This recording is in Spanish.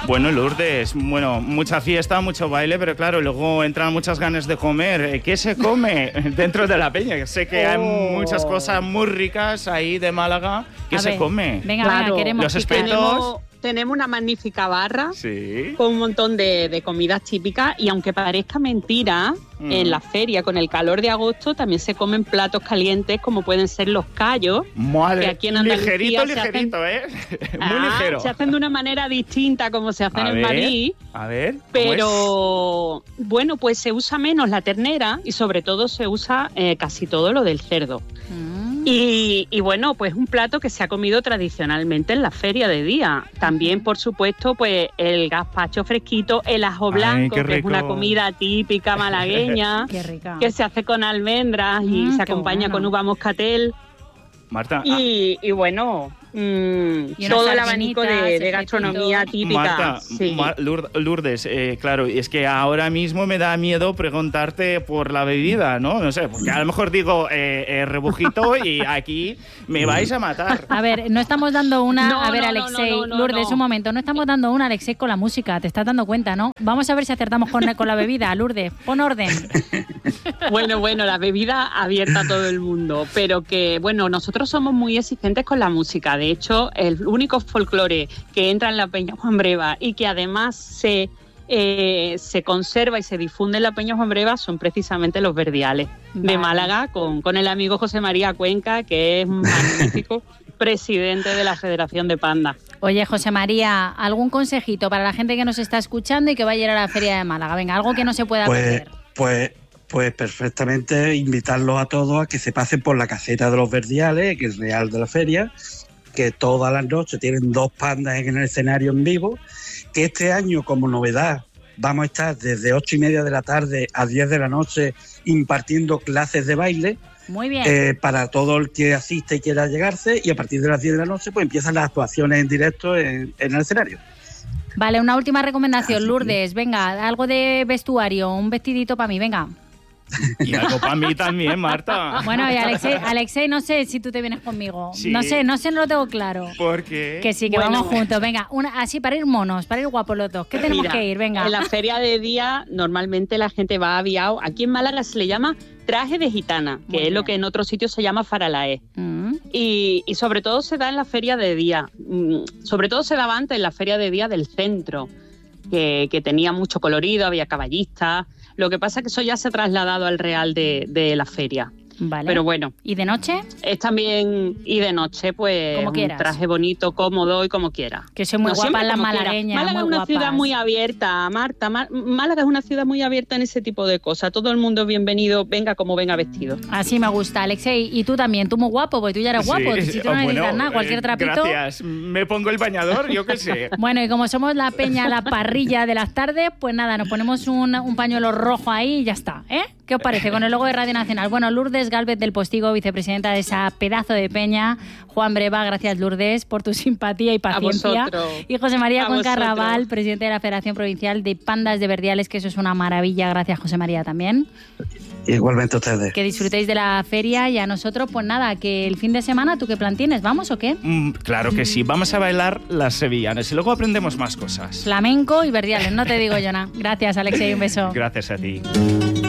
Bueno, Lourdes, mucha fiesta, mucho baile, pero claro, luego entran muchas ganas de comer. ¿Qué se come dentro de la peña? Sé que hay muchas cosas muy ricas ahí de Málaga. ¿Qué se come? Venga, queremos los espetos. Tenemos una magnífica barra sí, con un montón de comidas típicas y aunque parezca mentira, en la feria con el calor de agosto también se comen platos calientes como pueden ser los callos. Madre, que aquí en Andalucía ligerito, muy ligero. Se hacen de una manera distinta como se hacen en Madrid. A ver, pero bueno, pues se usa menos la ternera y sobre todo se usa casi todo lo del cerdo. Y bueno, pues un plato que se ha comido tradicionalmente en la feria de día. También, por supuesto, pues el gazpacho fresquito, el ajo blanco, que es una comida típica malagueña, que se hace con almendras y se acompaña con uva moscatel. Marta. Y bueno, todo el abanico de gastronomía típica. Marta, sí. Lourdes, claro, es que ahora mismo me da miedo preguntarte por la bebida, ¿no? No sé, porque a lo mejor digo rebujito y aquí me vais a matar. A ver, no estamos dando una... No, a ver, no, Alexei, no, Lourdes, un momento. No estamos dando una, Alexei, con la música. Te estás dando cuenta, ¿no? Vamos a ver si acertamos con la bebida. Lourdes, pon orden. Bueno, la bebida abierta a todo el mundo, pero que, bueno, nosotros somos muy exigentes con la música. De hecho, el único folclore que entra en la Peña Juan Breva y que además se conserva y se difunde en la Peña Juan Breva son precisamente los verdiales de Málaga, con el amigo José María Cuenca, que es magnífico presidente de la Federación de Panda. Oye, José María, ¿algún consejito para la gente que nos está escuchando y que va a ir a la Feria de Málaga? Venga, algo que no se pueda perder. Pues perfectamente invitarlos a todos a que se pasen por la caseta de los verdiales, que es real de la feria, que todas las noches tienen 2 pandas en el escenario en vivo, que este año como novedad vamos a estar desde 8:30 de la tarde a 10 de la noche impartiendo clases de baile. Muy bien. Para todo el que asiste y quiera llegarse, y a partir de las 10 de la noche pues empiezan las actuaciones en directo en el escenario. Vale, una última recomendación, Lourdes, venga, algo de vestuario, un vestidito para mí, venga. Y algo para mí también, Marta. Bueno, y Alexei, no sé si tú te vienes conmigo. Sí. No sé, no lo tengo claro. ¿Por qué? Que sí, que vamos juntos. Venga, así para ir monos, para ir guapos los dos. ¿Qué tenemos que ir? Venga. En la feria de día normalmente la gente va aviado. Aquí en Málaga se le llama traje de gitana, que es lo que en otros sitios se llama faralaé. Y sobre todo se da en la feria de día. Sobre todo se daba antes en la feria de día del centro, que tenía mucho colorido, había caballistas. Lo que pasa es que eso ya se ha trasladado al Real de la feria. Vale. Pero bueno. ¿Y de noche? Es también, y de noche, pues, como un traje bonito, cómodo y como quiera. Que soy muy guapa en la malagueña. Málaga es una ciudad muy abierta, Marta. Málaga es una ciudad muy abierta en ese tipo de cosas. Todo el mundo es bienvenido, venga como venga vestido. Así me gusta, Alexei. Y tú también, tú muy guapo, porque tú ya eres guapo. Si tú no necesitas nada, cualquier trapito. Gracias. Me pongo el bañador, yo qué sé. Bueno, y como somos la peña, la parrilla de las tardes, pues nada, nos ponemos un pañuelo rojo ahí y ya está, ¿eh? ¿Qué os parece? Con el logo de Radio Nacional. Bueno, Lourdes Gálvez del Postigo, vicepresidenta de esa pedazo de peña. Juan Breva, gracias Lourdes por tu simpatía y paciencia. Y José María Cuenca Raval, presidente de la Federación Provincial de Pandas de Verdiales, que eso es una maravilla. Gracias, José María, también. Igualmente a ustedes. Que disfrutéis de la feria y a nosotros, pues nada, que el fin de semana, ¿tú qué plan tienes? ¿Vamos o qué? Claro que sí, vamos a bailar las sevillanas y luego aprendemos más cosas. Flamenco y Verdiales, no te digo yo nada. Gracias, Alexei, un beso. Gracias a ti.